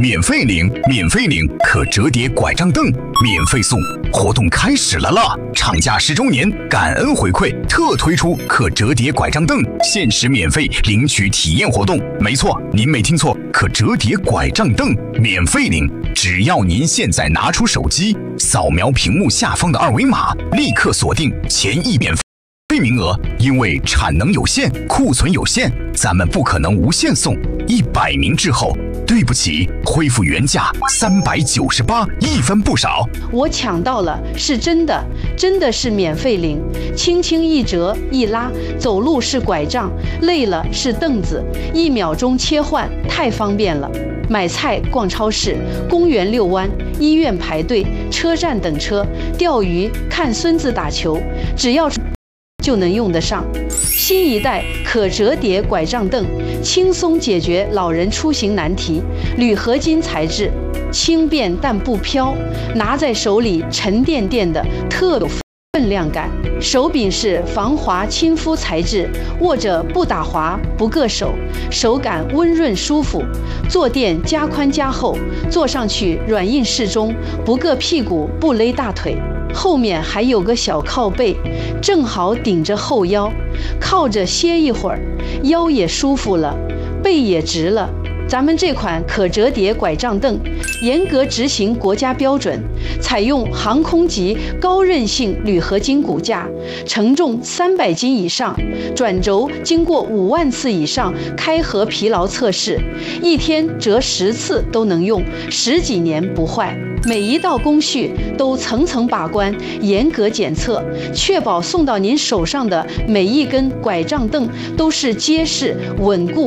免费领，免费领可折叠拐杖凳，免费送，活动开始了啦！厂家10周年感恩回馈，特推出可折叠拐杖凳，限时免费领取体验活动。没错，您没听错，可折叠拐杖凳免费领，只要您现在拿出手机，扫描屏幕下方的2维码，立刻锁定前1免费名额。因为产能有限，库存有限，咱们不可能无限送，100名之后，对不起，恢复原价398，一分不少。 我抢到了，是真的，真的是免费领，轻轻一折一拉，走路是拐杖，累了是凳子，1秒钟切换，太方便了。买菜、逛超市、公园遛弯、医院排队、车站等车、钓鱼、看孙子打球，只要就能用得上。新一代可折叠拐杖凳，轻松解决老人出行难题。铝合金材质，轻便但不飘，拿在手里沉甸甸的，特有分量感。手柄是防滑亲肤材质，握着不打滑不硌手，手感温润舒服。坐垫加宽加厚，坐上去软硬适中，不硌屁股不勒大腿。后面还有个小靠背，正好顶着后腰，靠着歇一会儿，腰也舒服了，背也直了。咱们这款可折叠拐杖凳严格执行国家标准，采用航空级高韧性铝合金骨架，承重300斤以上，转轴经过5万次以上开合疲劳测试，一天折10次都能用，10几年不坏。每一道工序都层层把关，严格检测，确保送到您手上的每一根拐杖凳都是结实稳固